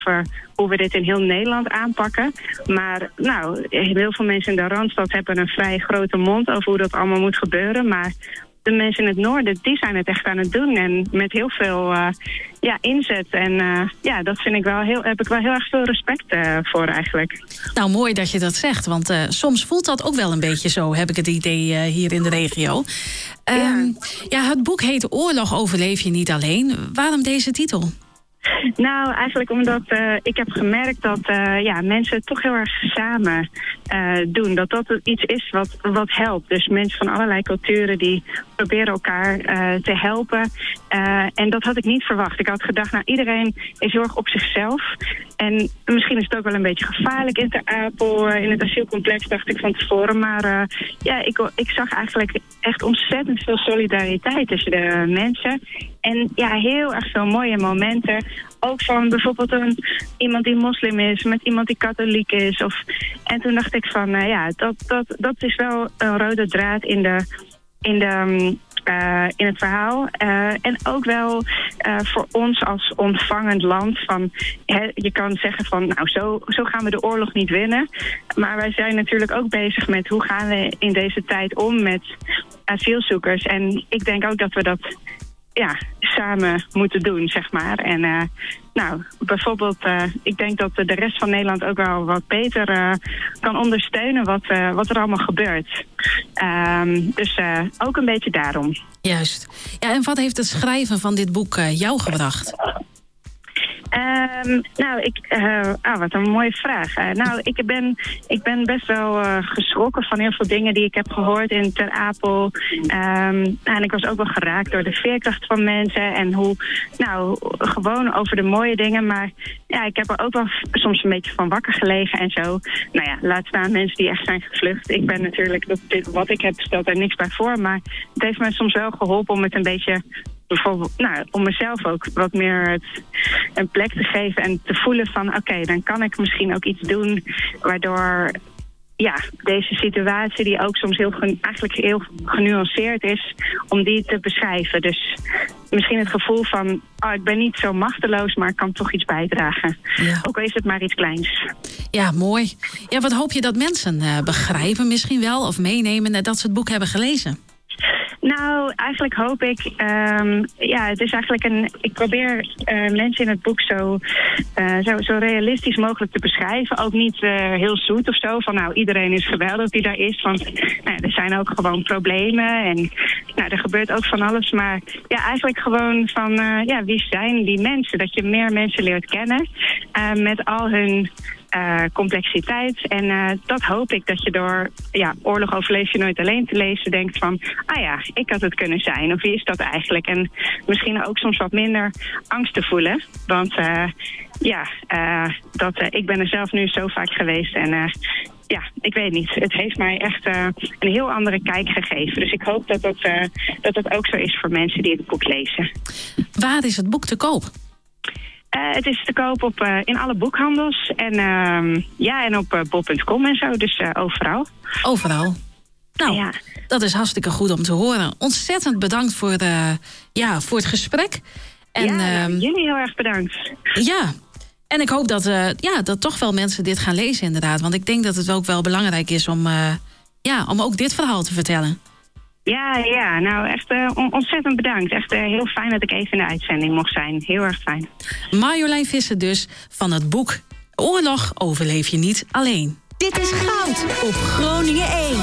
over hoe we dit in heel Nederland aanpakken. Maar heel veel mensen in de Randstad hebben een vrij grote mond over hoe dat allemaal moet gebeuren. Maar de mensen in het noorden, die zijn het echt aan het doen. En met heel veel inzet. En dat vind ik heb ik wel heel erg veel respect voor eigenlijk. Nou, mooi dat je dat zegt. Want soms voelt dat ook wel een beetje zo, heb ik het idee hier in de regio. Het boek heet Oorlog overleef je niet alleen. Waarom deze titel? Nou, eigenlijk omdat ik heb gemerkt dat mensen het toch heel erg samen doen. Dat iets is wat helpt. Dus mensen van allerlei culturen die proberen elkaar te helpen. En dat had ik niet verwacht. Ik had gedacht, iedereen is heel erg op zichzelf. En misschien is het ook wel een beetje gevaarlijk in Ter Apel, in het asielcomplex, dacht ik van tevoren. Maar ik zag eigenlijk echt ontzettend veel solidariteit tussen de mensen. En heel erg veel mooie momenten. Ook van bijvoorbeeld iemand die moslim is, met iemand die katholiek is. En toen dacht ik van, dat is wel een rode draad in het verhaal. En ook wel voor ons als ontvangend land. Je kan zeggen van, zo gaan we de oorlog niet winnen. Maar wij zijn natuurlijk ook bezig met hoe gaan we in deze tijd om met asielzoekers. En ik denk ook dat we dat samen moeten doen, zeg maar. En bijvoorbeeld, ik denk dat de rest van Nederland ook wel wat beter kan ondersteunen wat er allemaal gebeurt. Dus ook een beetje daarom. Juist. Ja, en wat heeft het schrijven van dit boek jou gebracht? Wat een mooie vraag. Ik ben best wel geschrokken van heel veel dingen die ik heb gehoord in Ter Apel. En ik was ook wel geraakt door de veerkracht van mensen en gewoon over de mooie dingen. Maar ik heb er ook wel soms een beetje van wakker gelegen en zo. Laat staan mensen die echt zijn gevlucht. Ik ben natuurlijk, wat ik heb, stelt er niks bij voor. Maar het heeft me soms wel geholpen om het een beetje, bijvoorbeeld, om mezelf ook wat meer een plek te geven en te voelen van oké, dan kan ik misschien ook iets doen waardoor deze situatie, die ook soms eigenlijk heel genuanceerd is, om die te beschrijven. Dus misschien het gevoel van, ik ben niet zo machteloos, maar ik kan toch iets bijdragen. Ja. Ook al is het maar iets kleins. Ja, mooi. Ja, wat hoop je dat mensen begrijpen misschien wel of meenemen nadat ze het boek hebben gelezen? Nou, eigenlijk hoop ik, het is eigenlijk ik probeer mensen in het boek zo realistisch mogelijk te beschrijven. Ook niet heel zoet of zo, van iedereen is geweldig die daar is. Want er zijn ook gewoon problemen en er gebeurt ook van alles. Maar eigenlijk gewoon van, wie zijn die mensen? Dat je meer mensen leert kennen met al hun complexiteit. En dat hoop ik, dat je door Oorlog overleef je nooit alleen te lezen denkt van, ik had het kunnen zijn. Of wie is dat eigenlijk? En misschien ook soms wat minder angst te voelen. Want ik ben er zelf nu zo vaak geweest. En ik weet niet. Het heeft mij echt een heel andere kijk gegeven. Dus ik hoop dat dat ook zo is voor mensen die het boek lezen. Waar is het boek te koop? Het is te koop in alle boekhandels en op bol.com en zo, dus overal. Overal. Nou, dat is hartstikke goed om te horen. Ontzettend bedankt voor het gesprek. En, jullie heel erg bedankt. Ja, en ik hoop dat toch wel mensen dit gaan lezen inderdaad. Want ik denk dat het ook wel belangrijk is om ook dit verhaal te vertellen. Ja, nou echt ontzettend bedankt. Echt heel fijn dat ik even in de uitzending mocht zijn. Heel erg fijn. Marjolein Visser dus, van het boek Oorlog overleef je niet alleen. Dit is Goud op Groningen 1.